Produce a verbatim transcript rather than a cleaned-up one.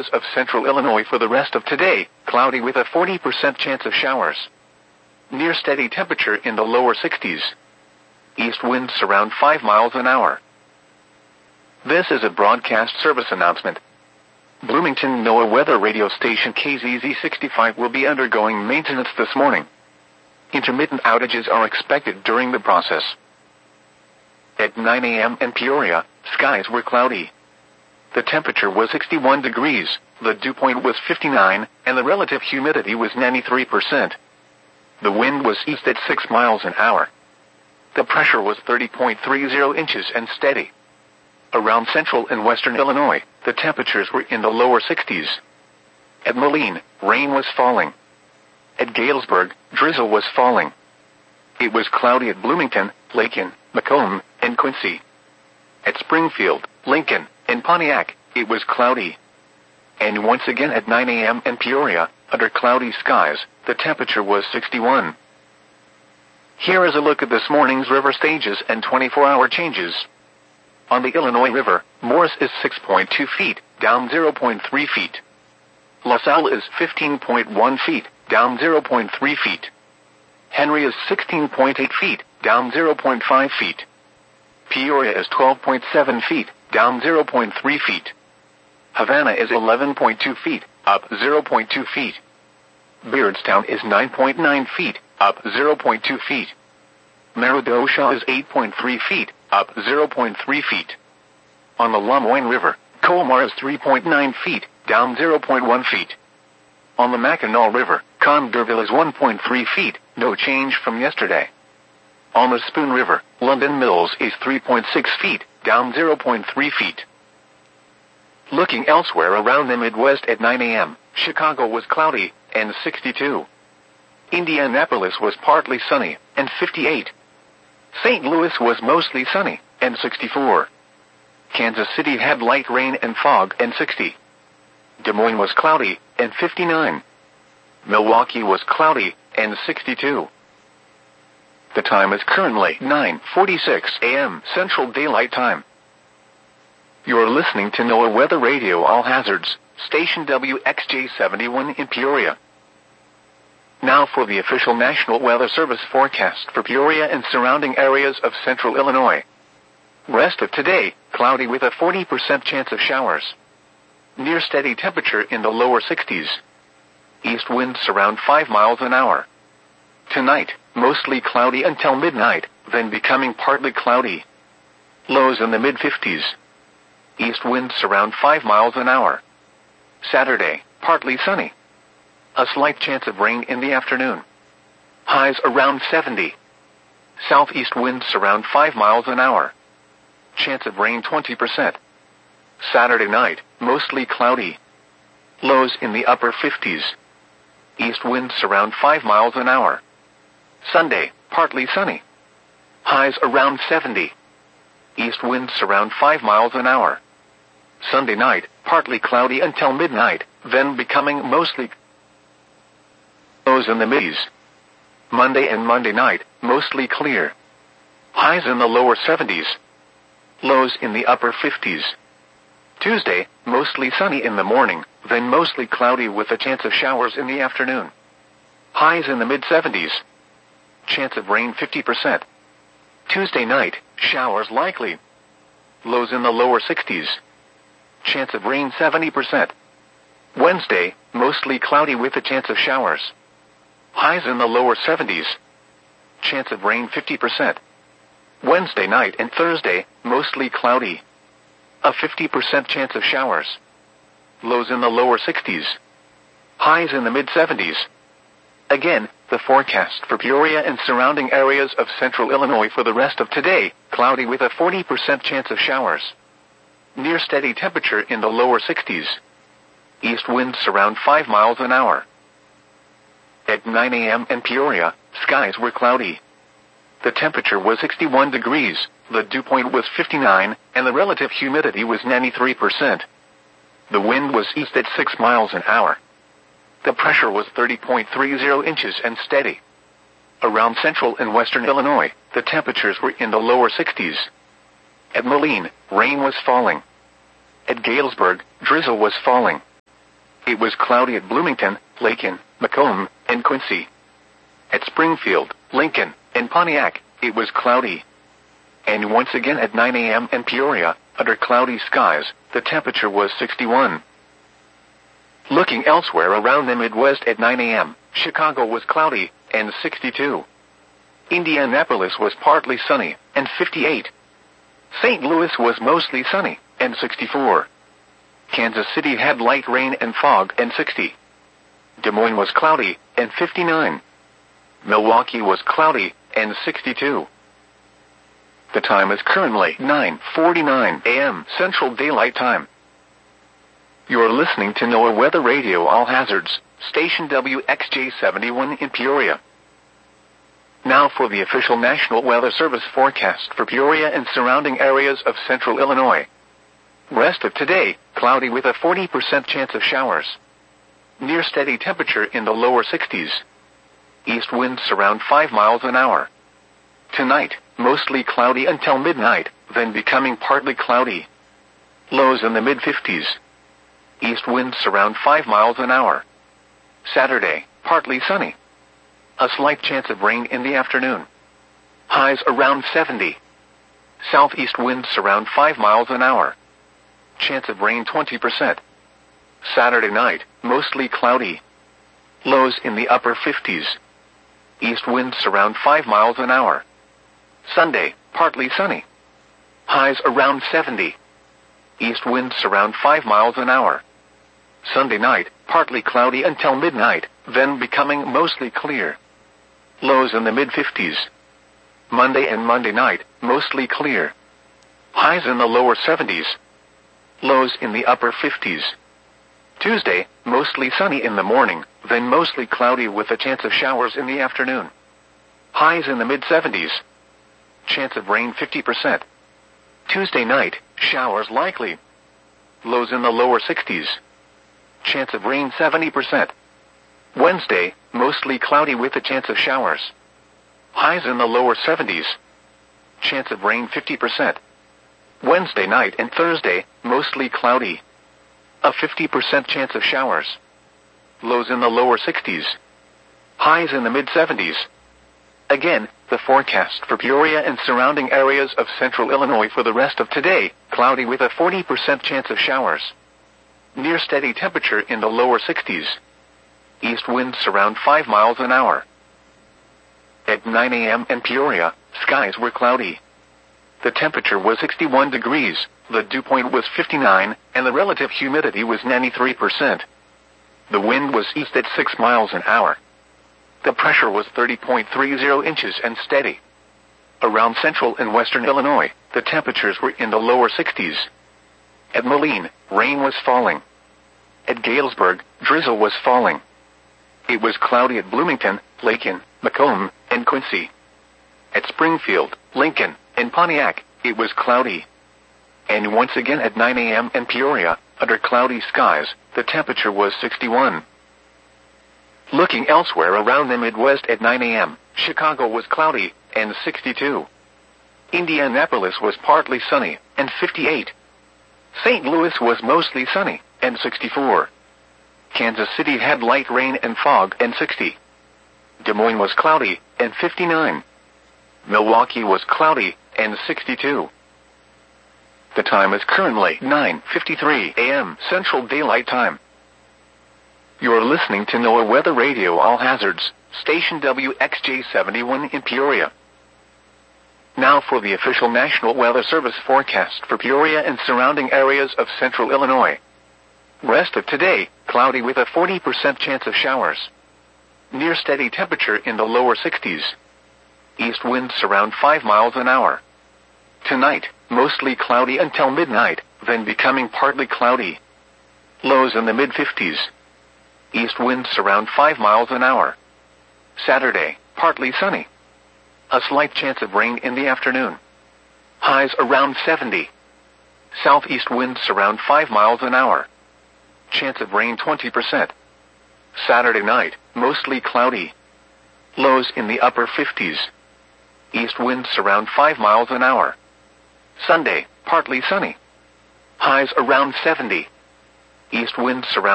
areas of central Illinois for the rest of today, cloudy with a forty percent chance of showers. Near steady temperature in the lower sixties. East winds around five miles an hour. This is a broadcast service announcement. Bloomington NOAA weather radio station K Z Z sixty-five will be undergoing maintenance this morning. Intermittent outages are expected during the process. At nine a m in Peoria, skies were cloudy. The temperature was sixty-one degrees, the dew point was fifty-nine, and the relative humidity was ninety-three percent. The wind was east at six miles an hour. The pressure was thirty point three zero inches and steady. Around central and western Illinois, the temperatures were in the lower sixties. At Moline, rain was falling. At Galesburg, drizzle was falling. It was cloudy at Bloomington, Lakin, Macomb, and Quincy. At Springfield, Lincoln, and Pontiac, it was cloudy. And once again at nine a m in Peoria, under cloudy skies, the temperature was sixty-one. Here is a look at this morning's river stages and twenty-four hour changes. On the Illinois River, Morris is six point two feet, down zero point three feet. LaSalle is fifteen point one feet, down zero point three feet. Henry is sixteen point eight feet, down zero point five feet. Peoria is twelve point seven feet, down zero point three feet. Havana is eleven point two feet, up zero point two feet. Beardstown is nine point nine feet, up zero point two feet. Meridosha is eight point three feet, up zero point three feet. On the Lamoine River, Colmar is three point nine feet, down zero point one feet. On the Mackinac River, Condorville is one point three feet, no change from yesterday. On the Spoon River, London Mills is three point six feet, down zero point three feet. Looking elsewhere around the Midwest at nine a m, Chicago was cloudy, and sixty-two. Indianapolis was partly sunny, and fifty-eight. Saint Louis was mostly sunny, and sixty-four. Kansas City had light rain and fog, and sixty. Des Moines was cloudy, and fifty-nine. Milwaukee was cloudy, and sixty-two. The time is currently nine forty-six a m Central Daylight Time. You're listening to NOAA Weather Radio All Hazards, station W X J seventy-one in Peoria. Now for the official National Weather Service forecast for Peoria and surrounding areas of central Illinois. Rest of today, cloudy with a forty percent chance of showers. Near steady temperature in the lower sixties. East winds around five miles an hour. Tonight, mostly cloudy until midnight, then becoming partly cloudy. Lows in the mid-fifties. East winds around five miles an hour. Saturday, partly sunny. A slight chance of rain in the afternoon. Highs around seventy. Southeast winds around five miles an hour. Chance of rain twenty percent. Saturday night, mostly cloudy. Lows in the upper fifties. East winds around five miles an hour. Sunday, partly sunny. Highs around seventy. East winds around five miles an hour. Sunday night, partly cloudy until midnight, then becoming mostly lows in the middies. Monday and Monday night, mostly clear. Highs in the lower seventies. Lows in the upper fifties. Tuesday, mostly sunny in the morning, then mostly cloudy with a chance of showers in the afternoon. Highs in the mid-seventies. Chance of rain fifty percent. Tuesday night, showers likely. Lows in the lower sixties. Chance of rain seventy percent. Wednesday, mostly cloudy with a chance of showers. Highs in the lower seventies. Chance of rain fifty percent. Wednesday night and Thursday, mostly cloudy. A fifty percent chance of showers. Lows in the lower sixties. Highs in the mid-seventies. Again, the forecast for Peoria and surrounding areas of central Illinois for the rest of today, cloudy with a forty percent chance of showers. Near steady temperature in the lower sixties. East winds around five miles an hour. At nine a m in Peoria, skies were cloudy. The temperature was sixty-one degrees, the dew point was fifty-nine, and the relative humidity was ninety-three percent. The wind was east at six miles an hour. The pressure was thirty point three zero inches and steady. Around central and western Illinois, the temperatures were in the lower sixties. At Moline, rain was falling. At Galesburg, drizzle was falling. it was cloudy at Bloomington, Lincoln, Macomb, and Quincy. At Springfield, Lincoln, and Pontiac, it was cloudy. And once again at nine a.m. in Peoria, under cloudy skies, the temperature was sixty-one. Looking elsewhere around the Midwest at nine a.m., Chicago was cloudy, and sixty-two. Indianapolis was partly sunny, and fifty-eight. Saint Louis was mostly sunny, and sixty-four. Kansas City had light rain and fog, and sixty. Des Moines was cloudy, and fifty-nine. Milwaukee was cloudy, and sixty-two. The time is currently nine forty-nine a.m. Central Daylight Time. You are listening to NOAA Weather Radio All Hazards, station W X J seventy-one in Peoria. Now for the official National Weather Service forecast for Peoria and surrounding areas of central Illinois. Rest of today, cloudy with a forty percent chance of showers. Near steady temperature in the lower sixties. East winds around five miles an hour. Tonight, mostly cloudy until midnight, then becoming partly cloudy. Lows in the mid-fifties. East winds around five miles an hour. Saturday, partly sunny. A slight chance of rain in the afternoon. Highs around seventy. Southeast winds around five miles an hour. Chance of rain twenty percent. Saturday night, mostly cloudy. Lows in the upper fifties. East winds around five miles an hour. Sunday, partly sunny. Highs around seventy. East winds around five miles an hour. Sunday night, partly cloudy until midnight, then becoming mostly clear. Lows in the mid-fifties. Monday and Monday night, mostly clear. Highs in the lower seventies. Lows in the upper fifties. Tuesday, mostly sunny in the morning, then mostly cloudy with a chance of showers in the afternoon. Highs in the mid-seventies. Chance of rain fifty percent. Tuesday night, showers likely. Lows in the lower sixties. Chance of rain seventy percent. Wednesday, mostly cloudy with a chance of showers. Highs in the lower seventies. Chance of rain fifty percent. Wednesday night and Thursday, mostly cloudy. A fifty percent chance of showers. Lows in the lower sixties. Highs in the mid-seventies. Again, the forecast for Peoria and surrounding areas of central Illinois for the rest of today, cloudy with a forty percent chance of showers. Near steady temperature in the lower sixties. East winds around five miles an hour. At nine a.m. in Peoria, skies were cloudy. The temperature was sixty-one degrees, the dew point was fifty-nine, and the relative humidity was ninety-three percent. The wind was east at six miles an hour. The pressure was thirty point three zero inches and steady. Around central and western Illinois, the temperatures were in the lower sixties. At Moline, rain was falling. At Galesburg, drizzle was falling. It was cloudy at Bloomington, Lincoln, Macomb, and Quincy. At Springfield, Lincoln, and Pontiac, it was cloudy. And once again at nine a.m. in Peoria, under cloudy skies, the temperature was sixty-one. Looking elsewhere around the Midwest at nine a.m., Chicago was cloudy, and sixty-two. Indianapolis was partly sunny, and fifty-eight. Saint Louis was mostly sunny, and sixty-four. Kansas City had light rain and fog, and sixty. Des Moines was cloudy, and fifty-nine. Milwaukee was cloudy, and sixty-two. The time is currently nine fifty-three a.m. Central Daylight Time. You are listening to NOAA Weather Radio All Hazards, station W X J seventy-one in Peoria. Now for the official National Weather Service forecast for Peoria and surrounding areas of central Illinois. Rest of today, cloudy with a forty percent chance of showers. Near steady temperature in the lower sixties. East winds around five miles an hour. Tonight, mostly cloudy until midnight, then becoming partly cloudy. Lows in the mid-fifties. East winds around five miles an hour. Saturday, partly sunny. A slight chance of rain in the afternoon. Highs around seventy. Southeast winds around five miles an hour. Chance of rain twenty percent. Saturday night, mostly cloudy. Lows in the upper fifties. East winds around five miles an hour. Sunday, partly sunny. Highs around seventy. East winds around